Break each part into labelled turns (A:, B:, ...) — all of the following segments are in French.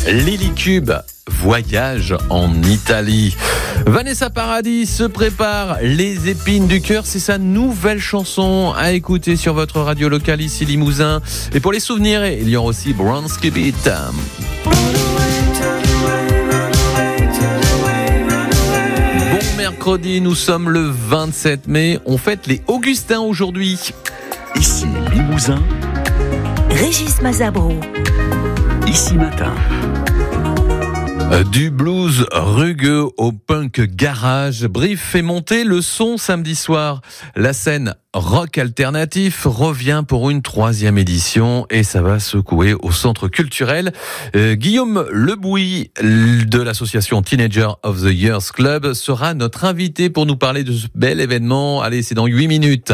A: Lily Cube, voyage en Italie. Vanessa Paradis se prépare Les épines du cœur, c'est sa nouvelle chanson à écouter sur votre radio locale ici Limousin. Et pour les souvenirs, il y aura aussi Bronski Beat. Bon mercredi, nous sommes le 27 mai, on fête les Augustins aujourd'hui.
B: Ici Limousin,
C: Régis Mazabro.
B: Ici Matin.
A: Du blues rugueux au punk garage, Brief fait monter le son samedi soir. La scène rock alternatif revient pour une 3e édition et ça va secouer au centre culturel. Guillaume Lebouy de l'association Teenager of the Years Club sera notre invité pour nous parler de ce bel événement. Allez, c'est dans 8 minutes.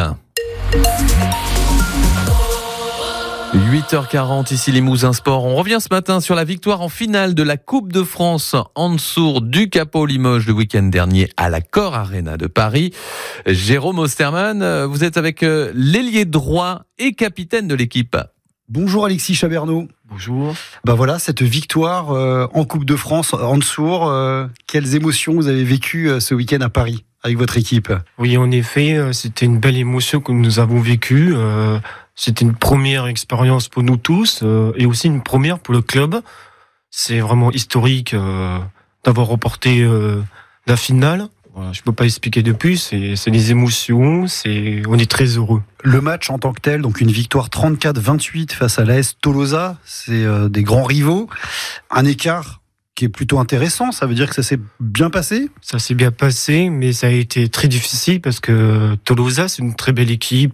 A: 8h40, ici Limousin Sport. On revient ce matin sur la victoire en finale de la Coupe de France en dessous du Capo Limoges le week-end dernier à la Cor Arena de Paris. Jérôme Osterman, vous êtes avec l'ailier droit et capitaine de l'équipe.
D: Bonjour Alexis Chabernaud.
E: Bonjour.
D: Voilà, cette victoire en Coupe de France en dessous. Quelles émotions vous avez vécues ce week-end à Paris avec votre équipe?
E: Oui, en effet, c'était une belle émotion que nous avons vécue. C'était une première expérience pour nous tous et aussi une première pour le club. C'est vraiment historique d'avoir remporté la finale. Voilà, je peux pas expliquer de plus. C'est des émotions. On est très heureux.
D: Le match en tant que tel, donc une victoire 34-28 face à l'AS Tolosa. C'est des grands rivaux. Un écart qui est plutôt intéressant, ça veut dire que ça s'est bien passé?
E: Ça s'est bien passé, mais ça a été très difficile parce que Tolosa, c'est une très belle équipe.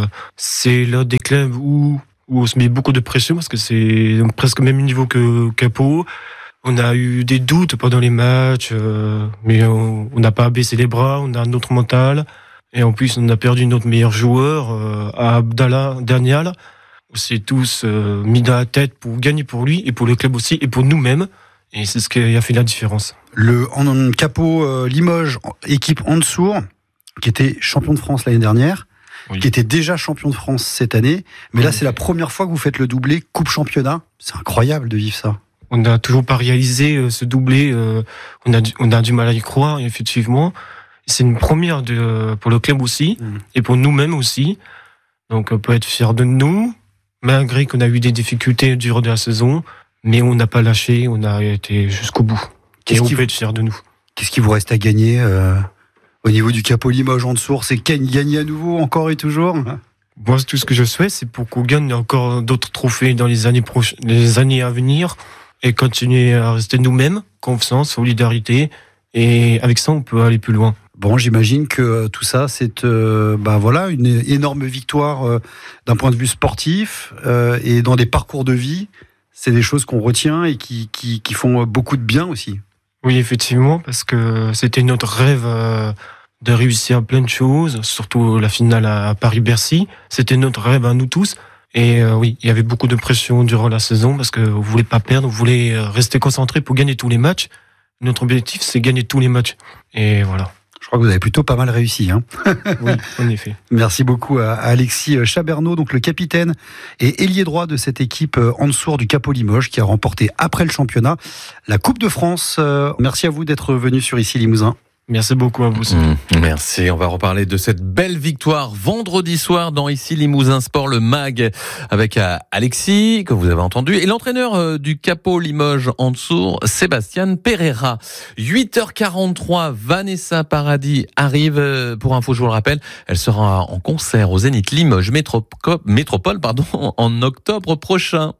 E: C'est l'un des clubs où on se met beaucoup de pression parce que c'est presque le même niveau que Capo. On a eu des doutes pendant les matchs, mais on n'a pas baissé les bras, on a un autre mental. Et en plus, on a perdu notre meilleur joueur, à Abdallah Daniel. On s'est tous mis dans la tête pour gagner pour lui et pour le club aussi et pour nous-mêmes. Et c'est ce qui a fait la différence.
D: Le Capo Limoges, équipe en dessous, qui était champion de France l'année dernière, oui, qui était déjà champion de France cette année, mais là c'est la première fois que vous faites le doublé Coupe Championnat. C'est incroyable de vivre ça.
E: On n'a toujours pas réalisé ce doublé, on a du mal à y croire, effectivement. C'est une première pour le club aussi, et pour nous-mêmes aussi. Donc on peut être fiers de nous, malgré qu'on a eu des difficultés durant la saison. Mais on n'a pas lâché, on a été jusqu'au bout. Et on peut être fiers de nous.
D: Qu'est-ce qui vous reste à gagner au niveau du Capo Limoges en dessous? C'est gagner à nouveau, encore et toujours?
E: Moi, tout ce que je souhaite, c'est pour qu'on gagne encore d'autres trophées dans les années à venir et continuer à rester nous-mêmes, confiance, solidarité. Et avec ça, on peut aller plus loin.
D: Bon, j'imagine que tout ça, c'est une énorme victoire d'un point de vue sportif et dans des parcours de vie. C'est des choses qu'on retient et qui font beaucoup de bien aussi.
E: Oui, effectivement, parce que c'était notre rêve de réussir plein de choses, surtout la finale à Paris-Bercy. C'était notre rêve à nous tous. Et oui, il y avait beaucoup de pression durant la saison parce que vous voulez pas perdre, vous voulez rester concentré pour gagner tous les matchs. Notre objectif, c'est gagner tous les matchs. Et voilà.
D: Je crois que vous avez plutôt pas mal réussi.
E: Oui, en effet.
D: Merci beaucoup à Alexis Chabernaud, donc le capitaine et ailier droit de cette équipe en dessous du Capo Limoges qui a remporté après le championnat la Coupe de France. Merci à vous d'être venu sur Ici Limousin.
E: Merci beaucoup à vous aussi.
A: Merci. On va reparler de cette belle victoire vendredi soir dans Ici Limousin Sport, le MAG, avec Alexis, que vous avez entendu, et l'entraîneur du Capo Limoges en dessous, Sébastien Pereira. 8h43, Vanessa Paradis arrive. Pour info, je vous le rappelle, elle sera en concert au Zénith Limoges Métropole, en octobre prochain.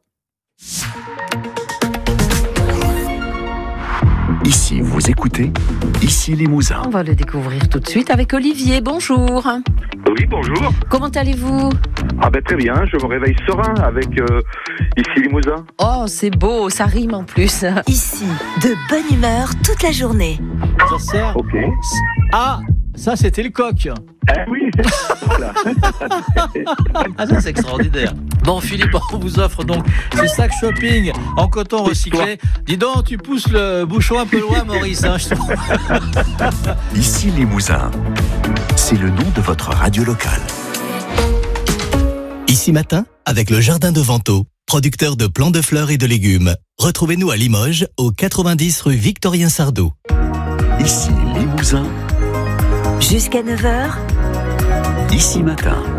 B: Ici, vous écoutez Ici Limousin.
C: On va le découvrir tout de suite avec Olivier. Bonjour.
F: Oui, bonjour.
C: Comment allez-vous?
F: Très bien, je me réveille serein avec Ici Limousin.
C: Oh, c'est beau, ça rime en plus.
G: Ici, de bonne humeur toute la journée.
H: Ça sert.
F: Ok.
H: Ah, ça c'était le coq.
F: Oui. Voilà.
H: Ah, ça c'est extraordinaire. Bon, Philippe, on vous offre donc ce sac shopping en coton recyclé. Dis donc, tu pousses le bouchon un peu loin, Maurice. Je trouve.
B: Ici Limousin, c'est le nom de votre radio locale.
I: Ici Matin, avec le Jardin de Vento. producteur de plants de fleurs et de légumes. Retrouvez-nous à Limoges, au 90 rue Victorien Sardou.
B: Ici Limousin.
G: Jusqu'à 9h,
B: Ici Matin.